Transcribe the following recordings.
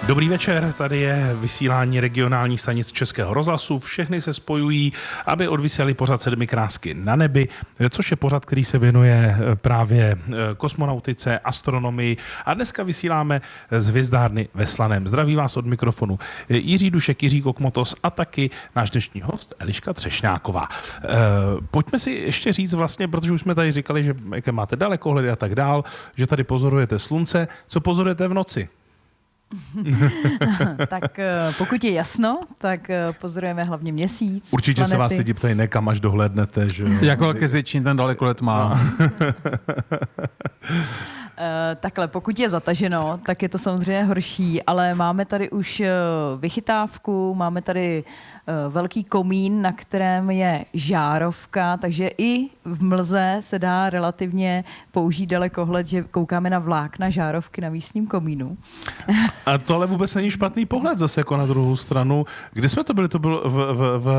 Dobrý večer, tady je vysílání regionálních stanic Českého rozhlasu. Všechny se spojují, aby odvysílali pořad Sedmi krásky na nebi, což je pořad, který se věnuje právě kosmonautice, astronomii. A dneska vysíláme z hvězdárny ve Slaném. Zdraví vás od mikrofonu Jiří Dušek, Jiří Kokmotos a taky náš dnešní host Eliška Třešňáková. Pojďme si ještě říct vlastně, protože už jsme tady říkali, že jaké máte dalekohledy a tak dál, že tady pozorujete slunce. Co pozorujete v noci? Tak pokud je jasno, tak pozorujeme hlavně měsíc. Určitě planety. se vás lidi ptají, nekam až dohlédnete, že jo? Jak velké zvětšení ten dalekohled má? Takhle, pokud je zataženo, tak je to samozřejmě horší, ale máme tady už vychytávku, máme tady velký komín, na kterém je žárovka, takže i v mlze se dá relativně použít dalekohled, že koukáme na vlákna žárovky na místním komínu. A to ale vůbec není špatný pohled zase jako na druhou stranu. Kde jsme to byli? To bylo v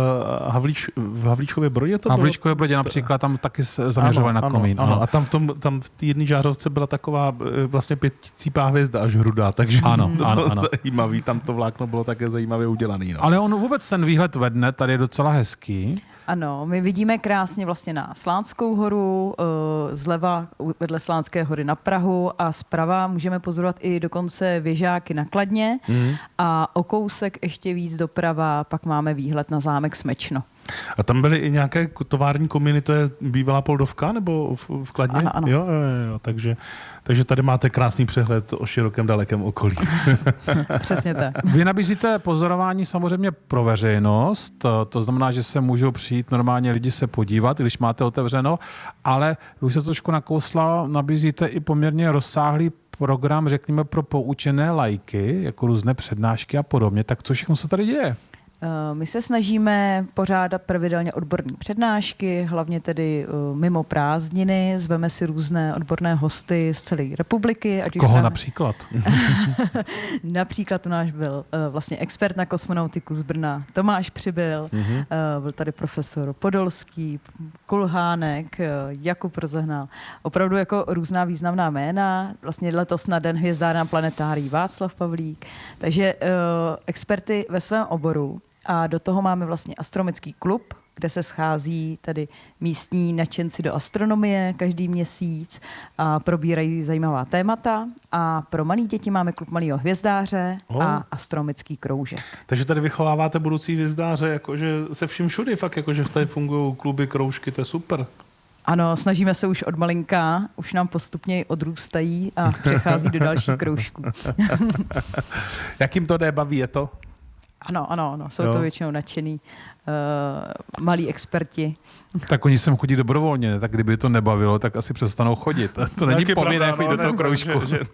Havlíčkově Brodě? V Havlíčkově Brodě například, tam taky se zaměřovali na komín. Ano. A tam v té jedné žárovce byla taková vlastně pěticípá hvězda až hrudá, takže ano. zajímavý. Tam to vlákno bylo také zajímavě udělaný. No. Ale on vůbec ten výhled ve dne tady je docela hezký. Ano, my vidíme krásně vlastně na Slánskou horu, zleva vedle Slánské hory na Prahu a zprava můžeme pozorovat i dokonce věžáky na Kladně a o kousek ještě víc doprava pak máme výhled na zámek Smečno. A tam byly i nějaké tovární kominy, to je bývalá Poldovka nebo v Kladně? Ano. Jo, takže tady máte krásný přehled o širokém dalekém okolí. Přesně tak. Vy nabízíte pozorování samozřejmě pro veřejnost, to znamená, že se můžou přijít normálně lidi se podívat, když máte otevřeno, ale vy už se trošku nakousla, nabízíte i poměrně rozsáhlý program, řekněme, pro poučené laiky, jako různé přednášky a podobně. Tak co všechno se tady děje? My se snažíme pořádat pravidelně odborné přednášky, hlavně tedy mimo prázdniny. Zveme si různé odborné hosty z celé republiky. Koho například? Například u nás byl vlastně expert na kosmonautiku z Brna Tomáš Přibyl, byl tady profesor Podolský, Kulhánek, Jakub Rozehnal. Opravdu jako různá významná jména. Vlastně letos na Den hvězdárny a planetárií Václav Pavlík. Takže experty ve svém oboru. A do toho máme vlastně astronomický klub, kde se schází tady místní nadšenci do astronomie každý měsíc a probírají zajímavá témata. A pro malé děti máme klub malého hvězdáře a astronomický kroužek. Takže tady vychováváte budoucí hvězdáře, jakože se vším všudy, fakt jakože tady fungují kluby, kroužky, to je super. Ano, snažíme se už od malinka, už nám postupně odrůstají a přechází do dalších kroužků. Jak jim to jde, baví je to? Ano, jsou to většinou nadšený malí experti. Tak oni sem chodí dobrovolně, ne? Tak kdyby to nebavilo, tak asi přestanou chodit. To není povinné chodit do toho kroužku.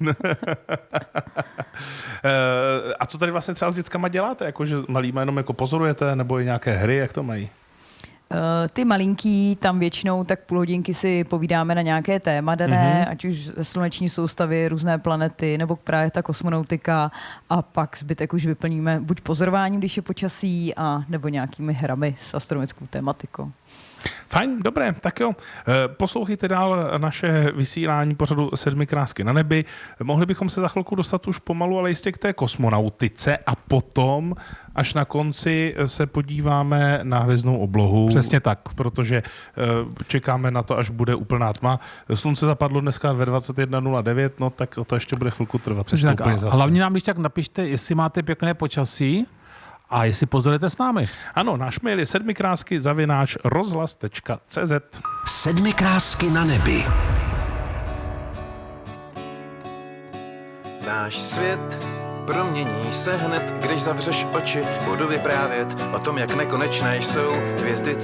A co tady vlastně třeba s dětskama děláte? Jakože malýma jenom jako pozorujete, nebo i nějaké hry, jak to mají? Ty malinký, tam většinou tak půl hodinky si povídáme na nějaké téma dané, ať už ze sluneční soustavy, různé planety, nebo právě ta kosmonautika a pak zbytek už vyplníme buď pozorováním, když je počasí, a nebo nějakými hrami s astronomickou tematikou. Fajn, dobré, tak jo. Poslouchejte dál naše vysílání pořadu Sedmi krásky na nebi. Mohli bychom se za chvilku dostat už pomalu, ale jistě k té kosmonautice a potom až na konci se podíváme na hvězdnou oblohu. Přesně tak. Protože čekáme na to, až bude úplná tma. Slunce zapadlo dneska ve 21:09, no tak to ještě bude chvilku trvat. Přesně tak. Hlavně nám když tak napište, jestli máte pěkné počasí, a jestli pozorujete s námi. Ano, náš mail je sedmikrásky@rozhlas.cz. Sedmi krásky na nebi. Náš svět promění se hned, když zavřeš oči. Budu vyprávět o tom, jak nekonečné jsou hvězdy.